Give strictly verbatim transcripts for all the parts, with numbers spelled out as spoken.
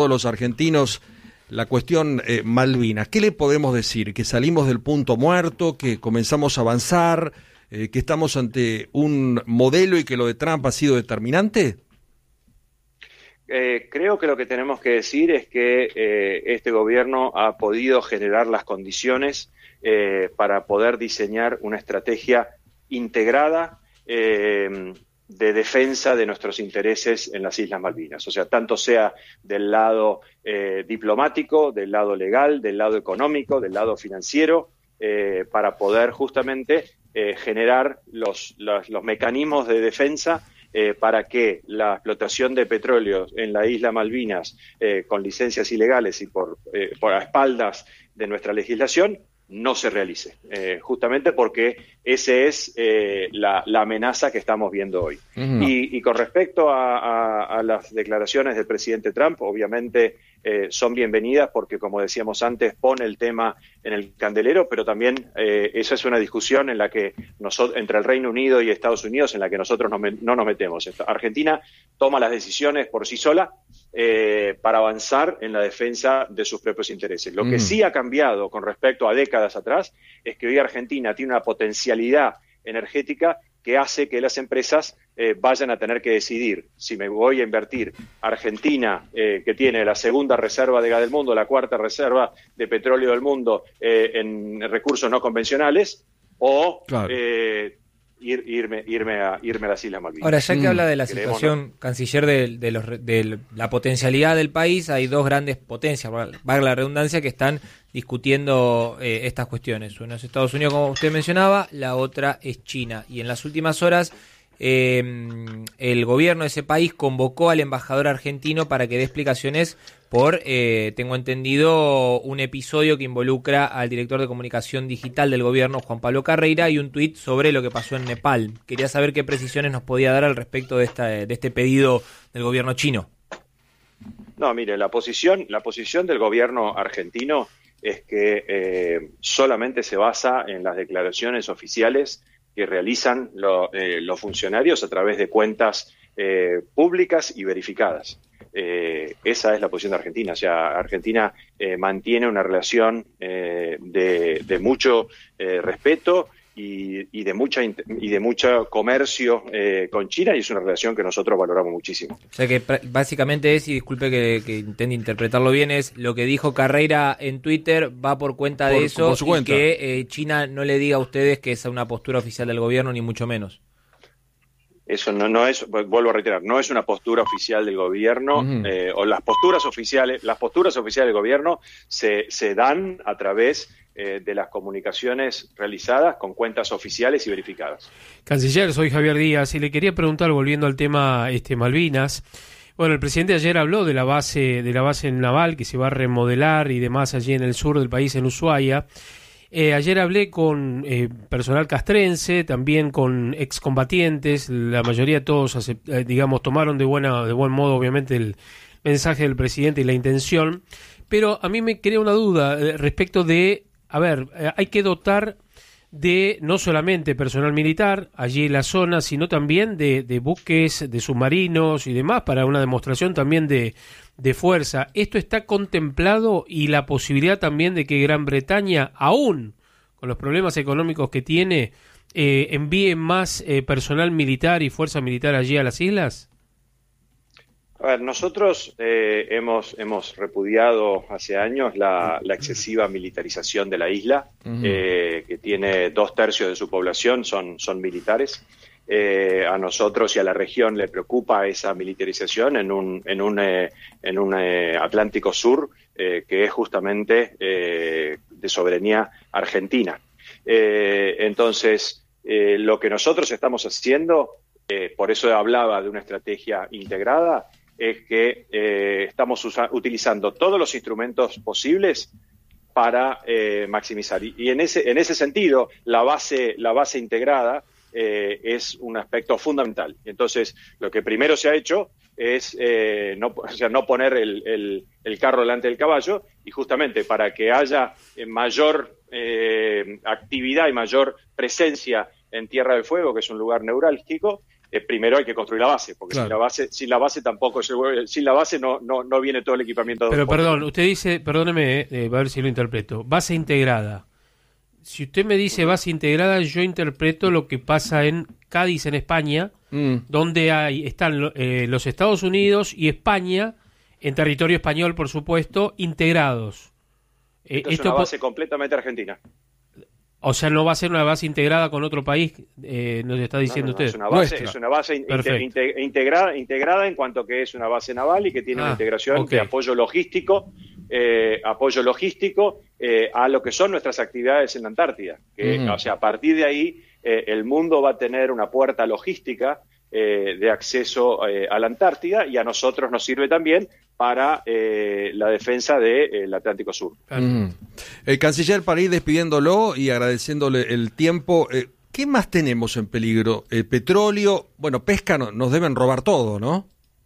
todos los argentinos la cuestión eh, Malvinas. ¿Qué le podemos decir? ¿Que salimos del punto muerto, que comenzamos a avanzar, eh, que estamos ante un modelo y que lo de Trump ha sido determinante? Eh, creo que lo que tenemos que decir es que eh, este gobierno ha podido generar las condiciones eh, para poder diseñar una estrategia integrada eh, de defensa de nuestros intereses en las Islas Malvinas. O sea, tanto sea del lado eh, diplomático, del lado legal, del lado económico, del lado financiero, eh, para poder justamente eh, generar los, los, los mecanismos de defensa eh, para que la explotación de petróleo en la isla Malvinas eh, con licencias ilegales y por, eh, por a espaldas de nuestra legislación no se realice, eh, justamente porque esa es eh, la, la amenaza que estamos viendo hoy. Uh-huh. Y, y con respecto a, a, a las declaraciones del presidente Trump, obviamente eh, son bienvenidas porque, como decíamos antes, pone el tema en el candelero, pero también eh, esa es una discusión en la que nosotros, entre el Reino Unido y Estados Unidos, en la que nosotros no, me, no nos metemos. Argentina toma las decisiones por sí sola eh, para avanzar en la defensa de sus propios intereses. Lo uh-huh. que sí ha cambiado con respecto a décadas atrás es que hoy Argentina tiene una potencialidad energética que hace que las empresas eh, vayan a tener que decidir si me voy a invertir Argentina, eh, que tiene la segunda reserva de gas del mundo, la cuarta reserva de petróleo del mundo eh, en recursos no convencionales, o claro. eh, ir, irme, irme, a, irme a las Islas Malvinas. Ahora, ya que mm. habla de la Creemos, situación, ¿no? canciller, de, de, los, de la potencialidad del país, hay dos grandes potencias, valga la redundancia, que están discutiendo eh, estas cuestiones. Una es Estados Unidos, como usted mencionaba, la otra es China. Y en las últimas horas eh, el gobierno de ese país convocó al embajador argentino para que dé explicaciones por, eh, tengo entendido, un episodio que involucra al director de comunicación digital del gobierno, Juan Pablo Carreira, y un tuit sobre lo que pasó en Nepal. Quería saber qué precisiones nos podía dar al respecto de, esta, de este pedido del gobierno chino. No, mire, la posición, la posición del gobierno argentino es que eh, solamente se basa en las declaraciones oficiales que realizan lo, eh, los funcionarios a través de cuentas eh, públicas y verificadas. Eh, esa es la posición de Argentina. O sea, Argentina eh, mantiene una relación eh, de, de mucho eh, respeto y, y de mucha y de mucho comercio eh, con China, y es una relación que nosotros valoramos muchísimo. O sea que básicamente es, y disculpe que, que intente interpretarlo bien, es lo que dijo Carreira en Twitter va por cuenta por, de eso por su y cuenta. que eh, China no le diga a ustedes que es una postura oficial del gobierno, ni mucho menos. Eso no, no es, vuelvo a reiterar, no es una postura oficial del gobierno, uh-huh. eh, o las posturas oficiales, las posturas oficiales del gobierno se, se dan a través eh, de las comunicaciones realizadas con cuentas oficiales y verificadas. Canciller, soy Javier Díaz y le quería preguntar, volviendo al tema este Malvinas. Bueno, el presidente ayer habló de la base, de la base naval que se va a remodelar y demás allí en el sur del país, en Ushuaia. Eh, ayer hablé con eh, personal castrense, también con excombatientes, la mayoría de todos, acept- eh, digamos, tomaron de buena, de buen modo, obviamente, el mensaje del presidente y la intención, pero a mí me crea una duda eh, respecto de, a ver, eh, hay que dotar de no solamente personal militar allí en la zona, sino también de, de buques, de submarinos y demás, para una demostración también de, de fuerza. ¿Esto está contemplado y la posibilidad también de que Gran Bretaña, aún con los problemas económicos que tiene, eh, envíe más eh, personal militar y fuerza militar allí a las islas? A ver, nosotros eh, hemos hemos repudiado hace años la, la excesiva militarización de la isla, uh-huh. eh, que tiene dos tercios de su población son, son militares. Eh, a nosotros y a la región le preocupa esa militarización en un en un eh, en un eh, Atlántico Sur eh, que es justamente eh, de soberanía argentina. Eh, entonces, eh, lo que nosotros estamos haciendo, eh, por eso hablaba de una estrategia integrada, es que eh, estamos usa- utilizando todos los instrumentos posibles para eh, maximizar. Y, y en ese en ese sentido, la base la base integrada eh, es un aspecto fundamental. Entonces, lo que primero se ha hecho es eh, no, o sea, no poner el, el, el carro delante del caballo, y justamente para que haya mayor eh, actividad y mayor presencia en Tierra del Fuego, que es un lugar neurálgico, eh, primero hay que construir la base, porque claro. sin la base, sin la base tampoco, sin la base no, no, no viene todo el equipamiento. Pero perdón, usted dice, perdóneme, eh, a ver si lo interpreto, base integrada. Si usted me dice base integrada, yo interpreto lo que pasa en Cádiz, en España, mm. donde hay están eh, los Estados Unidos y España, en territorio español, por supuesto, integrados. Eh, esto es esto una base po- completamente argentina. O sea, no va a ser una base integrada con otro país, eh, nos está diciendo no, no, no, usted. Es una base, es una base inte- inte- integrada, integrada en cuanto que es una base naval y que tiene ah, una integración okay. de apoyo logístico, eh, apoyo logístico eh, a lo que son nuestras actividades en la Antártida. Que, uh-huh. O sea, a partir de ahí eh, el mundo va a tener una puerta logística eh, de acceso eh, a la Antártida y a nosotros nos sirve también para eh, la defensa del de, Atlántico Sur. Uh-huh. El canciller, para ir despidiéndolo y agradeciéndole el tiempo, eh, ¿qué más tenemos en peligro? Eh, petróleo, bueno, pesca, no, nos deben robar todo, ¿no?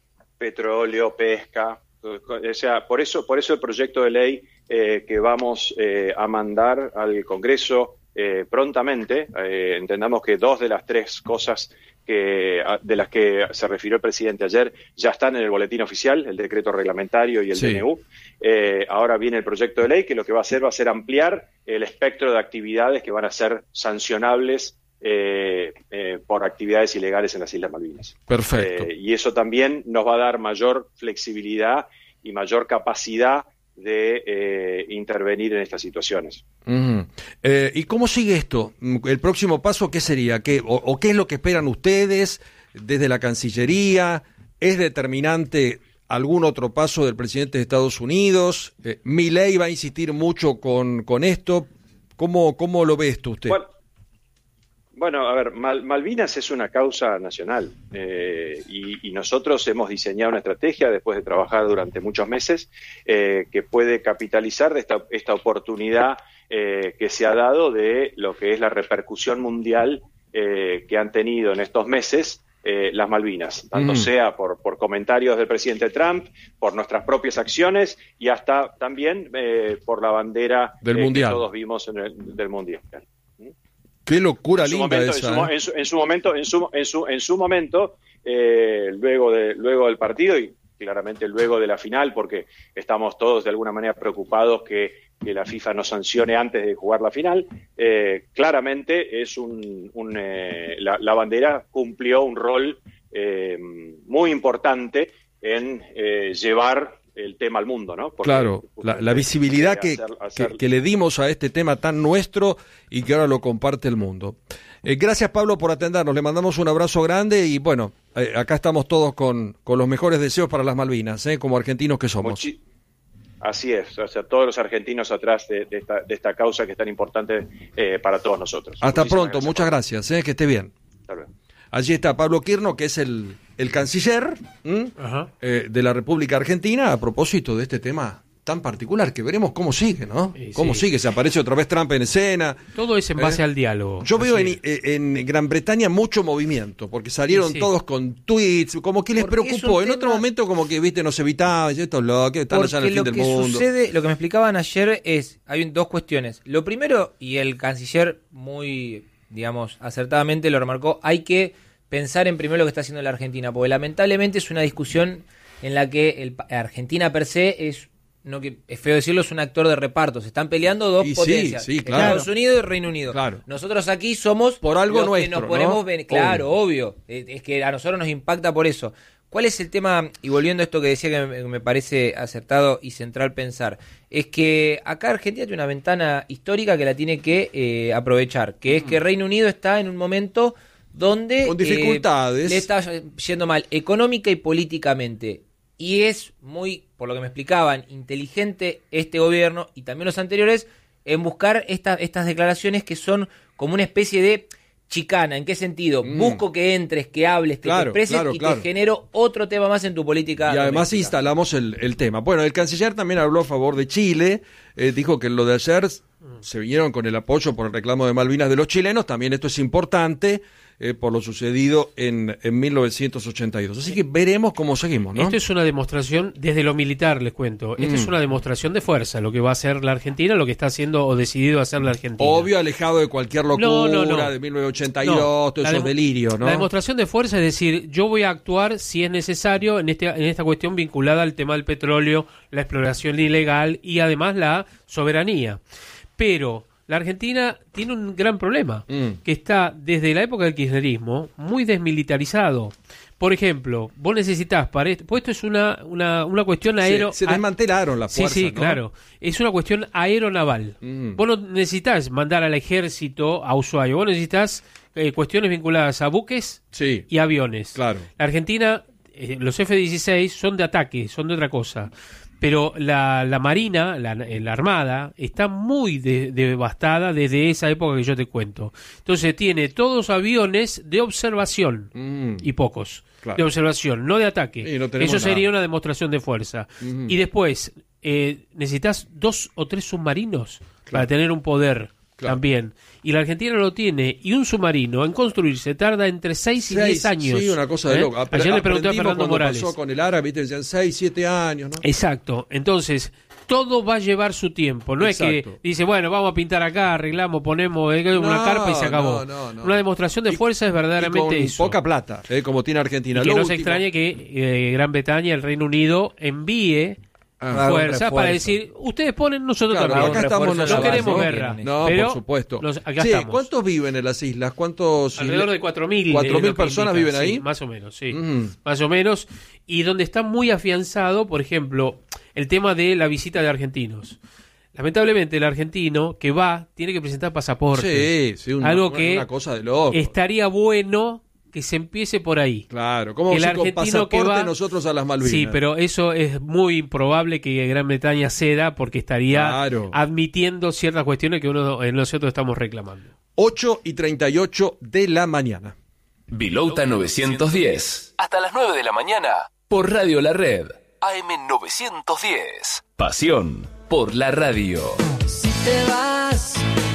Petróleo, pesca, o sea, por eso, por eso el proyecto de ley eh, que vamos eh, a mandar al Congreso eh, prontamente, eh, entendamos que dos de las tres cosas que, de las que se refirió el presidente ayer ya están en el boletín oficial, el decreto reglamentario y el sí. D N U. Eh, ahora viene el proyecto de ley que lo que va a hacer va a ser ampliar el espectro de actividades que van a ser sancionables eh, eh, por actividades ilegales en las Islas Malvinas. Perfecto. Eh, y eso también nos va a dar mayor flexibilidad y mayor capacidad de eh, intervenir en estas situaciones. Uh-huh. Eh, ¿Y cómo sigue esto? ¿El próximo paso qué sería? ¿Qué, o, ¿O qué es lo que esperan ustedes desde la Cancillería? ¿Es determinante algún otro paso del presidente de Estados Unidos? Eh, ¿Milei va a insistir mucho con, con esto? ¿Cómo, ¿Cómo lo ve esto usted? Bueno, Bueno, a ver, Mal, Malvinas es una causa nacional eh, y, y nosotros hemos diseñado una estrategia después de trabajar durante muchos meses eh, que puede capitalizar de esta, esta oportunidad eh, que se ha dado de lo que es la repercusión mundial eh, que han tenido en estos meses eh, las Malvinas, tanto mm. sea por, por comentarios del presidente Trump, por nuestras propias acciones y hasta también eh, por la bandera del eh, mundial. que todos vimos en el, del Mundial. Qué locura en su linda momento, esa. En su, ¿eh? en, su, en su momento, en su, en su, en su momento, eh, luego de, luego del partido y claramente luego de la final, porque estamos todos de alguna manera preocupados que, que la FIFA nos sancione antes de jugar la final. Eh, claramente es un, un eh, la, la bandera cumplió un rol eh, muy importante en eh, llevar el tema al mundo, ¿no? Porque claro, la, la visibilidad que, hacer, hacer... Que, que le dimos a este tema tan nuestro y que ahora lo comparte el mundo. Eh, gracias, Pablo, por atendernos. Le mandamos un abrazo grande y, bueno, eh, acá estamos todos con, con los mejores deseos para las Malvinas, ¿eh? Como argentinos que somos. Muchi- Así es, o sea, todos los argentinos atrás de, de, esta, de esta causa que es tan importante eh, para todos nosotros. Hasta Muchísimas pronto, gracias, muchas gracias, ¿eh? Que esté bien. Hasta luego. Allí está Pablo Quirno, que es el, el canciller eh, de la República Argentina, a propósito de este tema tan particular, que veremos cómo sigue, ¿no? Sí, cómo sí. sigue, se aparece otra vez Trump en escena. Todo es en base eh, al diálogo. Yo veo en, en Gran Bretaña mucho movimiento, porque salieron sí, sí. todos con tweets, como que les porque preocupó. En tema... otro momento como que, viste, nos evitaban, esto es lo que están allá en el fin del mundo. Sucede, lo que me explicaban ayer es, hay dos cuestiones. Lo primero, y el canciller muy... digamos, acertadamente lo remarcó, hay que pensar en primero lo que está haciendo la Argentina, porque lamentablemente es una discusión en la que el, Argentina per se es, no que es feo decirlo, es un actor de reparto, se están peleando dos y potencias, sí, sí, claro. Estados Unidos y Reino Unido. Claro. Nosotros aquí somos por algo los nuestro, que nos ponemos, ¿no? ben- claro, obvio, es, es que a nosotros nos impacta por eso. ¿Cuál es el tema? Y volviendo a esto que decía que me, me parece acertado y central pensar, es que acá Argentina tiene una ventana histórica que la tiene que eh, aprovechar, que es que Reino Unido está en un momento donde con dificultades eh, le está yendo mal económica y políticamente. Y es muy, por lo que me explicaban, inteligente este gobierno y también los anteriores en buscar esta, estas declaraciones que son como una especie de chicana. ¿En qué sentido? Mm. Busco que entres, que hables, que claro, te expreses claro, y claro. te genero otro tema más en tu política. Y además doméstica. instalamos el, el tema. Bueno, el canciller también habló a favor de Chile, eh, dijo que lo de ayer se vinieron con el apoyo por el reclamo de Malvinas de los chilenos, también esto es importante. eh, por lo sucedido en, en mil novecientos ochenta y dos. Así que veremos cómo seguimos, ¿no? Esto es una demostración, desde lo militar les cuento, esto mm. es una demostración de fuerza, lo que va a hacer la Argentina, lo que está haciendo o decidido hacer la Argentina. Obvio, alejado de cualquier locura no, no, no. de mil novecientos ochenta y dos, no, todos esos delirios, ¿no? La demostración de fuerza es decir, yo voy a actuar si es necesario en, este, en esta cuestión vinculada al tema del petróleo, la exploración ilegal y además la soberanía. Pero la Argentina tiene un gran problema, mm. que está desde la época del kirchnerismo muy desmilitarizado. Por ejemplo, vos necesitás para esto, pues esto es una, una, una cuestión aero... Se, se desmantelaron las fuerzas, Sí, sí, ¿no? claro. Es una cuestión aeronaval. Mm. Vos no necesitas mandar al ejército a Ushuaia, vos necesitas eh, cuestiones vinculadas a buques sí, y aviones. Claro. La Argentina, eh, los F dieciséis son de ataque, son de otra cosa. Pero la, la Marina, la, la Armada, está muy de, devastada desde esa época que yo te cuento. Entonces tiene todos aviones de observación mm. y pocos. Claro. De observación, no de ataque. Sí, no Eso sería nada. una demostración de fuerza. Mm. Y después, eh, necesitas dos o tres submarinos claro. para tener un poder claro. también. Y la Argentina lo tiene, y un submarino en construirse tarda entre seis y diez años. Sí, una cosa de ¿eh? loca. Ayer le pregunté a Fernando Morales. Pasó con el árabe, te decían seis, siete años, ¿no? Exacto. Entonces, todo va a llevar su tiempo. No Exacto. es que dice, bueno, vamos a pintar acá, arreglamos, ponemos eh, una no, carpa y se acabó. No, no, no. Una demostración de fuerza y, es verdaderamente y con eso. Poca plata, eh, como tiene Argentina. Y que lo no último. se extrañe que eh, Gran Bretaña, el Reino Unido, envíe Ah, fuerza para decir, ustedes ponen, nosotros claro, también. Acá estamos no nosotros, queremos ¿no? guerra. No, pero por supuesto. Los, acá sí, estamos. ¿Cuántos viven en las islas? ¿Cuántos? Alrededor de cuatro mil. ¿Cuatro mil personas viven ahí? Sí, más o menos, sí. Mm. Más o menos. Y donde está muy afianzado, por ejemplo, el tema de la visita de argentinos. Lamentablemente el argentino que va tiene que presentar pasaporte. Sí, sí, una, algo una, que una cosa de loco. Estaría bueno que se empiece por ahí. Claro, como el si argentino con pasaporte que va, nosotros a las Malvinas. Sí, pero eso es muy improbable que Gran Bretaña ceda porque estaría claro. admitiendo ciertas cuestiones que uno, eh, nosotros estamos reclamando. ocho y treinta y ocho de la mañana. Vilouta novecientos diez. Hasta las nueve de la mañana. Por Radio La Red. A M novecientos diez. Pasión por la radio. Si te vas,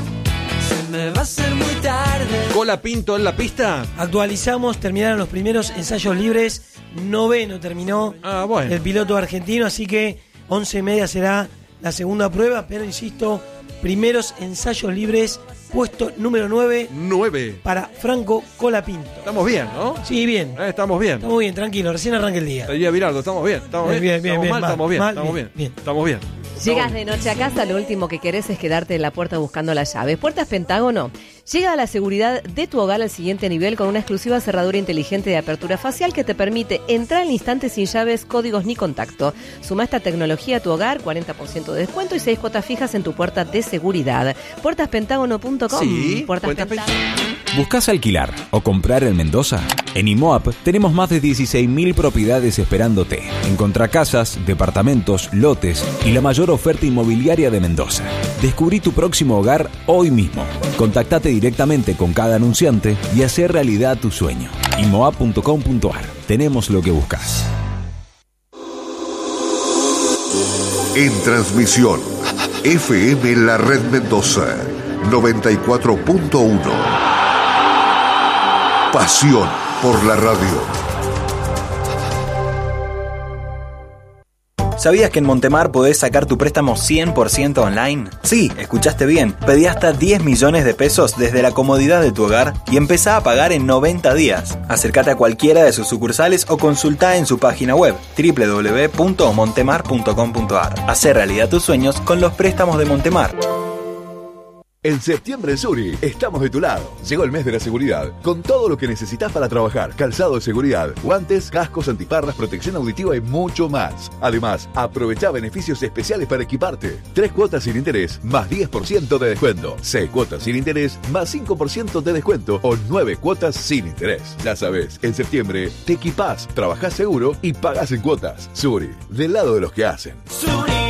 se me va a hacer muy tarde. Cola Pinto en la pista. Actualizamos, terminaron los primeros ensayos libres. Noveno terminó ah, bueno. el piloto argentino, así que once y media será la segunda prueba, pero insisto, primeros ensayos libres, puesto número nueve. nueve. Para Franco Colapinto. Estamos bien, ¿no? Sí, bien. Eh, estamos bien. Estamos bien, tranquilo, recién arranca el día. El día Viraldo, estamos bien. Estamos bien, bien, bien. Estamos bien, mal, mal, estamos bien. mal, Estamos bien. bien. Estamos bien. Llegas de noche a casa, lo último que querés es quedarte en la puerta buscando la llave. Puertas Pentágono llega a la seguridad de tu hogar al siguiente nivel con una exclusiva cerradura inteligente de apertura facial que te permite entrar al instante sin llaves, códigos ni contacto. Suma esta tecnología a tu hogar, cuarenta por ciento de descuento y seis cuotas fijas en tu puerta de seguridad. puertas pentágono punto com. Sí, Puertas Pentágono. ¿Buscás alquilar o comprar en Mendoza? En IMOAP tenemos más de dieciséis mil propiedades esperándote. Encontrá casas, departamentos, lotes y la mayor oferta inmobiliaria de Mendoza. Descubrí tu próximo hogar hoy mismo. Contactate directamente con cada anunciante y hacer realidad tu sueño. imoap punto com punto ar. Tenemos lo que buscas. En transmisión, F M La Red Mendoza, noventa y cuatro punto uno. Pasión por la radio. ¿Sabías que en Montemar podés sacar tu préstamo cien por ciento online? Sí, escuchaste bien. Pedí hasta diez millones de pesos desde la comodidad de tu hogar y empezá a pagar en noventa días. Acércate a cualquiera de sus sucursales o consultá en su página web doble u doble u doble u punto montemar punto com punto ar. Hacé realidad tus sueños con los préstamos de Montemar. En septiembre en Suri estamos de tu lado. Llegó el mes de la seguridad, con todo lo que necesitas para trabajar: calzado de seguridad, guantes, cascos, antiparras, protección auditiva y mucho más. Además, aprovecha beneficios especiales para equiparte. Tres cuotas sin interés, más diez por ciento de descuento. Seis cuotas sin interés, más cinco por ciento de descuento. O nueve cuotas sin interés. Ya sabes, en septiembre te equipás, trabajás seguro y pagás en cuotas. Suri, del lado de los que hacen. Suri.